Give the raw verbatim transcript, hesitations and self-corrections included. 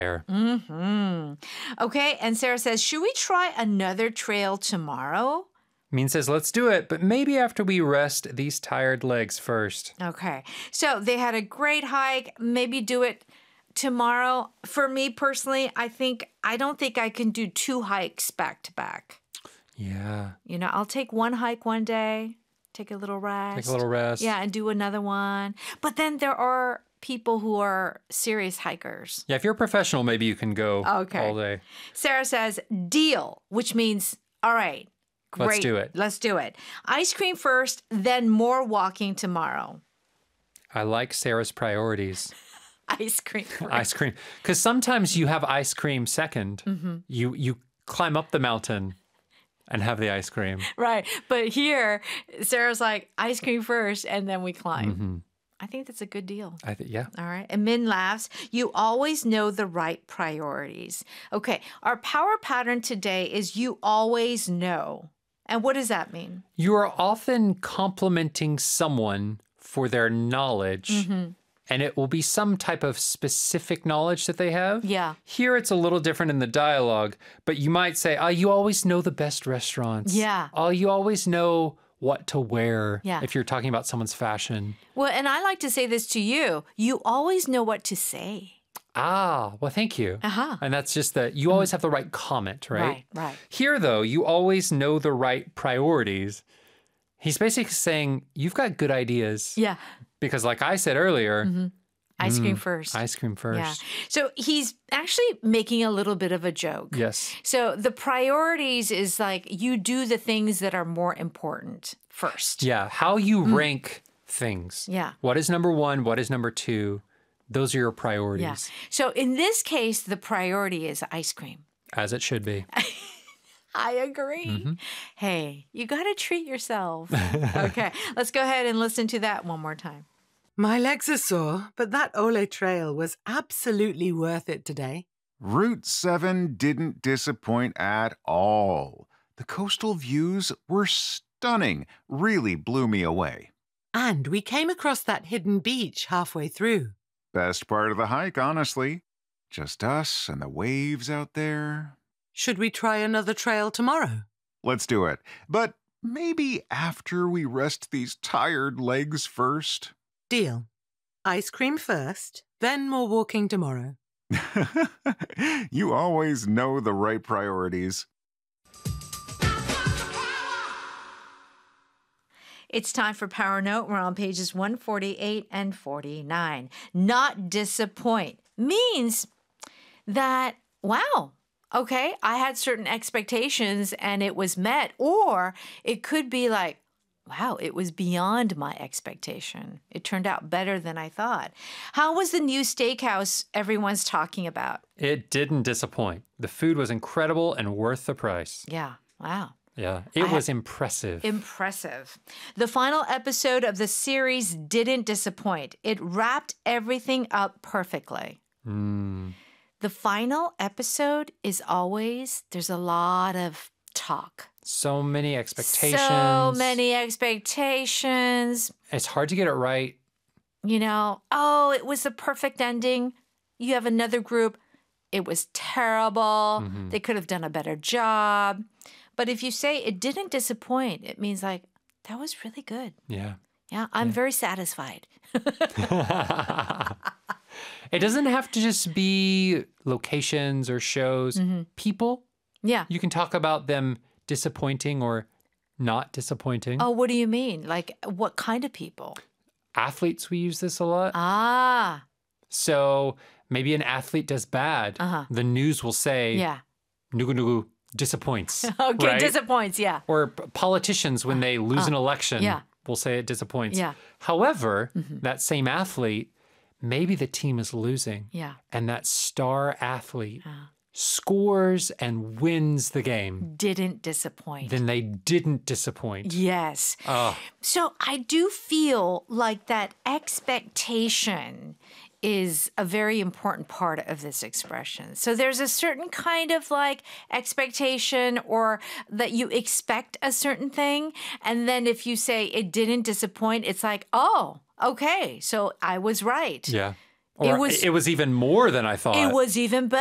Mm-hmm. Okay, and Sarah says, should we try another trail tomorrow? Min says, let's do it, but maybe after we rest these tired legs first. Okay, so they had a great hike. Maybe do it tomorrow. For me personally, I think, I don't think I can do two hikes back to back. Yeah. You know, I'll take one hike one day, take a little rest. Take a little rest. Yeah, and do another one. But then there are people who are serious hikers. Yeah, if you're a professional, maybe you can go okay. all day. Sarah says, deal, which means, all right, great. Let's do it. Let's do it. Ice cream first, then more walking tomorrow. I like Sarah's priorities. Ice cream first. Ice cream. Because sometimes you have ice cream second. Mm-hmm. You, you climb up the mountain and have the ice cream. Right. But here, Sarah's like, ice cream first, and then we climb. Mm-hmm. I think that's a good deal. I think, yeah. All right. And Min laughs. You always know the right priorities. Okay. Our power pattern today is you always know. And what does that mean? You are often complimenting someone for their knowledge, mm-hmm. and it will be some type of specific knowledge that they have. Yeah. Here it's a little different in the dialogue, but you might say, oh, you always know the best restaurants. Yeah. Oh, you always know what to wear yeah. if you're talking about someone's fashion. Well, and I like to say this to you. You always know what to say. Ah, well, thank you. Uh-huh. And that's just that you always have the right comment, right? Right, right. Here, though, you always know the right priorities. He's basically saying, you've got good ideas. Yeah. Because like I said earlier, mm-hmm. ice cream mm, first. Ice cream first. Yeah. So he's actually making a little bit of a joke. Yes. So the priorities is like you do the things that are more important first. Yeah. How you mm. rank things. Yeah. What is number one? What is number two? Those are your priorities. Yeah. So in this case, the priority is ice cream. As it should be. I agree. Mm-hmm. Hey, you got to treat yourself. Okay. Let's go ahead and listen to that one more time. My legs are sore, but that Ole trail was absolutely worth it today. Route seven didn't disappoint at all. The coastal views were stunning, really blew me away. And we came across that hidden beach halfway through. Best part of the hike, honestly. Just us and the waves out there. Should we try another trail tomorrow? Let's do it. But maybe after we rest these tired legs first. Deal. Ice cream first, then more walking tomorrow. You always know the right priorities. It's time for Power Note. We're on pages one forty-eight and forty-nine. Not disappoint means that, wow, okay, I had certain expectations and it was met. Or it could be like, wow, it was beyond my expectation. It turned out better than I thought. How was the new steakhouse everyone's talking about? It didn't disappoint. The food was incredible and worth the price. Yeah, wow. Yeah, it I was ha- impressive. Impressive. The final episode of the series didn't disappoint. It wrapped everything up perfectly. Mm. The final episode is always, there's a lot of talk. So many expectations. So many expectations. It's hard to get it right. You know, oh, it was the perfect ending. You have another group. It was terrible. Mm-hmm. They could have done a better job. But if you say it didn't disappoint, it means like, that was really good. Yeah. Yeah, I'm yeah. very satisfied. It doesn't have to just be locations or shows. Mm-hmm. People. Yeah. You can talk about them disappointing or not disappointing. Oh, what do you mean? Like, what kind of people? Athletes, we use this a lot. Ah. So maybe an athlete does bad. Uh-huh. The news will say, Yeah. nugu nugu disappoints. Okay, right? disappoints, yeah. Or p- politicians, when they lose uh, an election, yeah. will say it disappoints. Yeah. However, mm-hmm. that same athlete, maybe the team is losing. Yeah. And that star athlete uh. scores and wins the game. Didn't disappoint. Then they didn't disappoint. Yes. Oh. So I do feel like that expectation is a very important part of this expression. So there's a certain kind of like expectation or that you expect a certain thing. And then if you say it didn't disappoint, it's like, oh, okay, so I was right. Yeah. Or it was it was even more than I thought. it was even better.